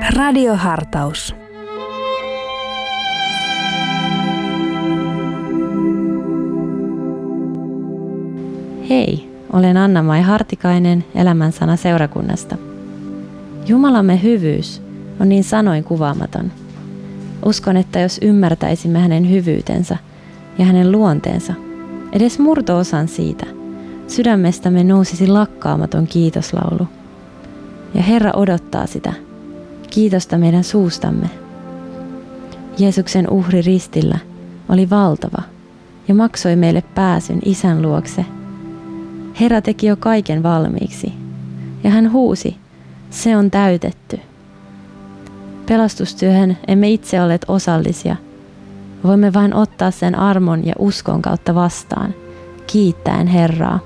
Radiohartaus. Hei, olen Anna-Mai Hartikainen Elämänsana seurakunnasta. Jumalamme hyvyys on niin sanoin kuvaamaton. Uskon, että jos ymmärtäisimme hänen hyvyytensä ja hänen luonteensa, edes murto-osan siitä, sydämestämme nousisi lakkaamaton kiitoslaulu. Ja Herra odottaa sitä, kiitosta meidän suustamme. Jeesuksen uhri ristillä oli valtava ja maksoi meille pääsyn Isän luokse. Herra teki jo kaiken valmiiksi ja hän huusi, se on täytetty. Pelastustyöhön emme itse olleet osallisia. Voimme vain ottaa sen armon ja uskon kautta vastaan, kiittäen Herraa.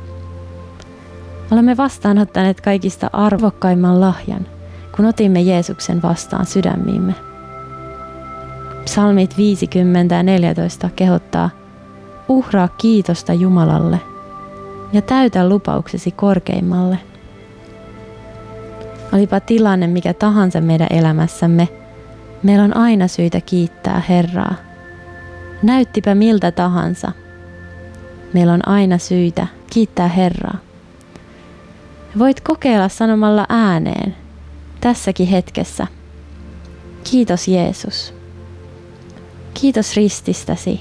Olemme vastaanottaneet kaikista arvokkaimman lahjan, kun otimme Jeesuksen vastaan sydämiimme. Psalmit 50 ja 14 kehottaa, uhraa kiitosta Jumalalle ja täytä lupauksesi korkeimmalle. Olipa tilanne mikä tahansa meidän elämässämme, meillä on aina syytä kiittää Herraa. Näyttipä miltä tahansa, meillä on aina syytä kiittää Herraa. Voit kokeilla sanomalla ääneen tässäkin hetkessä. Kiitos Jeesus. Kiitos rististäsi.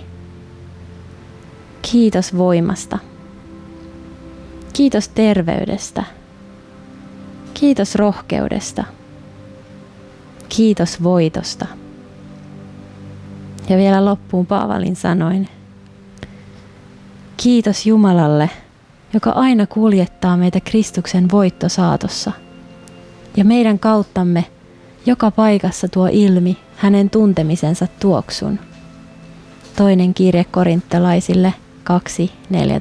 Kiitos voimasta. Kiitos terveydestä. Kiitos rohkeudesta. Kiitos voitosta. Ja vielä loppuun Paavalin sanoin. Kiitos Jumalalle, joka aina kuljettaa meitä Kristuksen voittosaatossa. Ja meidän kauttamme joka paikassa tuo ilmi hänen tuntemisensa tuoksun. Toinen kirje korintolaisille 2.14.